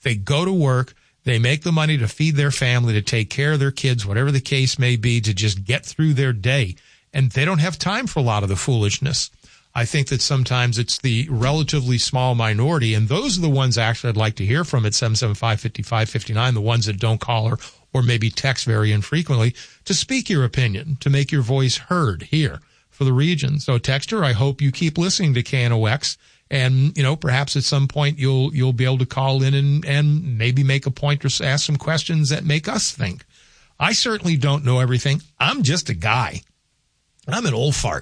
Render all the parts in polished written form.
They go to work. They make the money to feed their family, to take care of their kids, whatever the case may be, to just get through their day. And they don't have time for a lot of the foolishness. I think that sometimes it's the relatively small minority, and those are the ones actually I'd like to hear from at 775-5559, the ones that don't call or maybe text very infrequently, to speak your opinion, to make your voice heard here for the region. So, Texter, I hope you keep listening to KNOX, and, perhaps at some point you'll be able to call in and maybe make a point or ask some questions that make us think. I certainly don't know everything. I'm just a guy. I'm an old fart.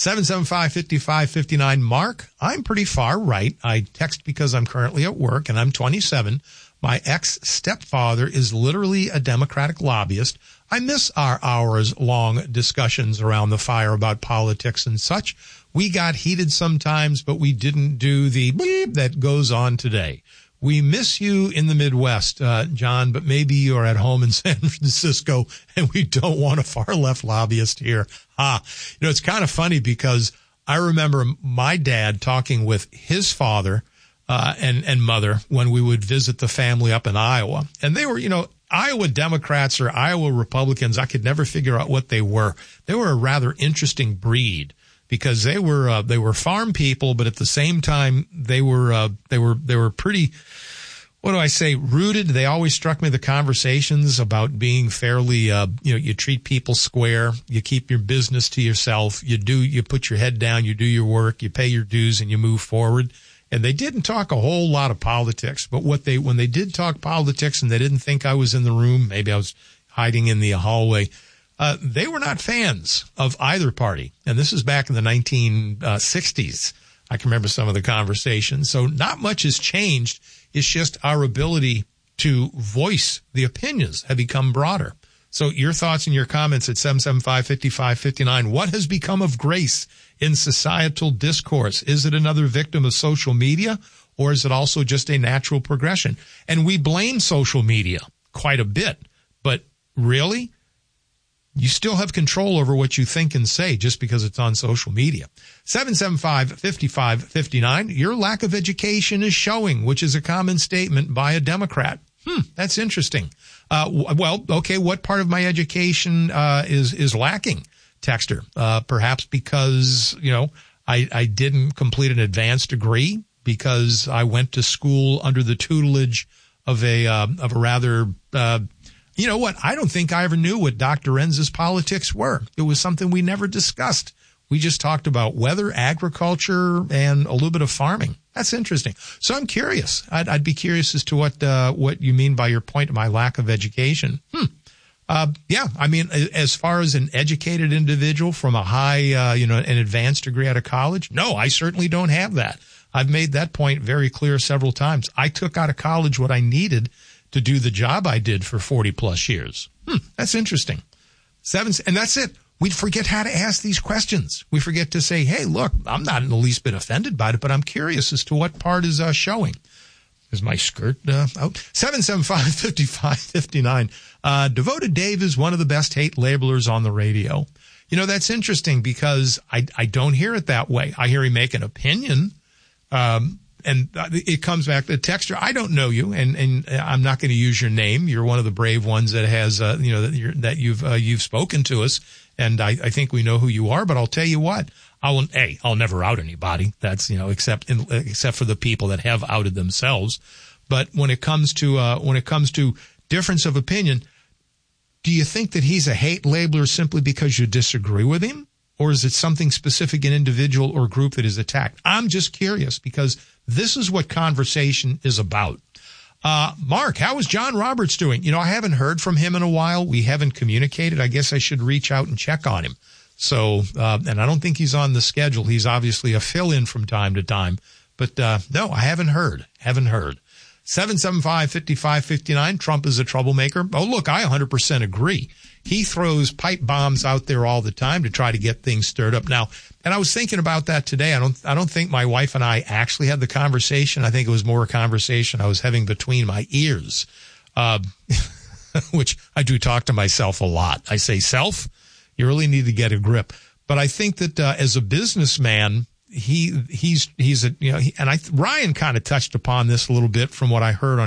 775-5559. Mark, I'm pretty far right. I text because I'm currently at work and I'm 27. My ex-stepfather is literally a Democratic lobbyist. I miss our hours-long discussions around the fire about politics and such. We got heated sometimes, but we didn't do the bleep that goes on today. We miss you in the Midwest, John, but maybe you're at home in San Francisco and we don't want a far-left lobbyist here. It's kind of funny because I remember my dad talking with his father and mother when we would visit the family up in Iowa. And they were, Iowa Democrats or Iowa Republicans. I could never figure out what they were. They were a rather interesting breed because they were farm people, but at the same time they were pretty, what do I say, rooted. They always struck me, the conversations about being fairly, you treat people square, you keep your business to yourself, you put your head down, you do your work, you pay your dues, and you move forward. And they didn't talk a whole lot of politics, but when they did talk politics and they didn't think I was in the room, maybe I was hiding in the hallway, they were not fans of either party. And this is back in the 1960s. I can remember some of the conversations. So not much has changed. It's just our ability to voice the opinions have become broader. So your thoughts and your comments at 775-5559. What has become of grace in societal discourse? Is it another victim of social media, or is it also just a natural progression? And we blame social media quite a bit, but really, you still have control over what you think and say just because it's on social media. 775-5559. Your lack of education is showing, which is a common statement by a Democrat. That's interesting. What part of my education is lacking, Texter? Perhaps because, I didn't complete an advanced degree, because I went to school under the tutelage of a rather, I don't think I ever knew what Dr. Enz's politics were. It was something we never discussed. We just talked about weather, agriculture, and a little bit of farming. That's interesting. So I'm curious. I'd be curious as to what you mean by your point of my lack of education. As far as an educated individual from a high, an advanced degree out of college, no, I certainly don't have that. I've made that point very clear several times. I took out of college what I needed to do the job I did for 40 plus years. That's interesting. And that's it. We forget how to ask these questions. We forget to say, hey, look, I'm not in the least bit offended by it, but I'm curious as to what part is showing. Is my skirt out? 775-5559. Devoted Dave is one of the best hate labelers on the radio. That's interesting because I don't hear it that way. I hear him make an opinion. And it comes back to the texture. I don't know you, and I'm not going to use your name. You're one of the brave ones that has, that you've spoken to us, and I think we know who you are. But I'll tell you what, I'll never out anybody. That's except for the people that have outed themselves. But when it comes to difference of opinion, do you think that he's a hate labeler simply because you disagree with him, or is it something specific, an individual or group that is attacked? I'm just curious because this is what conversation is about. Mark, how is John Roberts doing? I haven't heard from him in a while. We haven't communicated. I guess I should reach out and check on him. So, and I don't think he's on the schedule. He's obviously a fill-in from time to time. But, no, I haven't heard. 775-5559. Trump is a troublemaker. Oh, look, I 100% agree. He throws pipe bombs out there all the time to try to get things stirred up. Now, and I was thinking about that today. I don't think my wife and I actually had the conversation. I think it was more a conversation I was having between my ears, which I do talk to myself a lot. I say, self, you really need to get a grip. But I think that as a businessman, Ryan kind of touched upon this a little bit from what I heard on